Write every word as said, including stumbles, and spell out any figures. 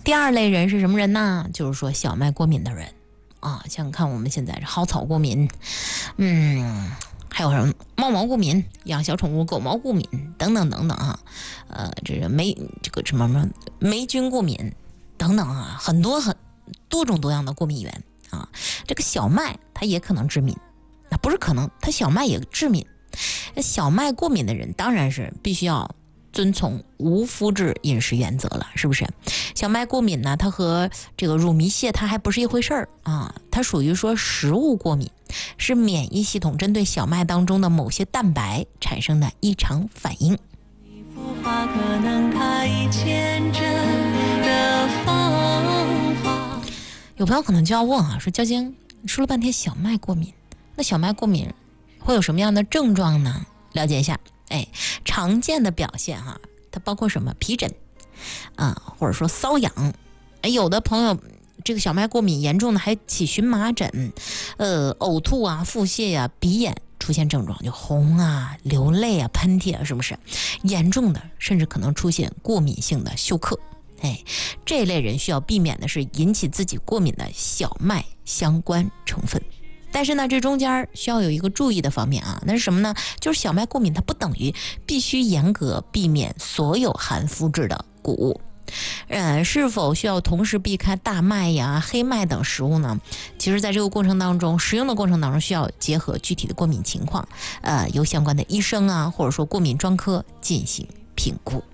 第二类人是什么人呢？就是说小麦过敏的人啊，像看我们现在是蒿草过敏，嗯，还有什么猫毛过敏、养小宠物狗毛过敏等等等等啊，呃，这个霉这个什么什么霉菌过敏等等啊，很多很多种多样的过敏源啊。这个小麦它也可能致敏，那不是可能，它小麦也致敏。小麦过敏的人当然是必须要遵从无麸质饮食原则了，是不是？小麦过敏呢，它和这个乳糜泻它还不是一回事儿啊，它属于说食物过敏，是免疫系统针对小麦当中的某些蛋白产生的异常反应。 一幅画可能开千针的芳华。 有朋友可能就要问啊，说娇晶说了半天小麦过敏，那小麦过敏会有什么样的症状呢？了解一下。哎，常见的表现哈、啊，它包括什么？皮疹啊，或者说瘙痒。哎，有的朋友这个小麦过敏严重的还起荨麻疹，呃，呕吐啊、腹泻呀、啊、鼻炎出现症状就红啊、流泪啊、喷嚏啊，是不是？严重的甚至可能出现过敏性的休克。哎，这类人需要避免的是引起自己过敏的小麦相关成分。但是呢，这中间需要有一个注意的方面啊，那是什么呢？就是小麦过敏它不等于必须严格避免所有含麸质的谷物。呃，是否需要同时避开大麦呀、黑麦等食物呢？其实在这个过程当中，食用的过程当中需要结合具体的过敏情况，呃，由相关的医生啊，或者说过敏专科进行评估。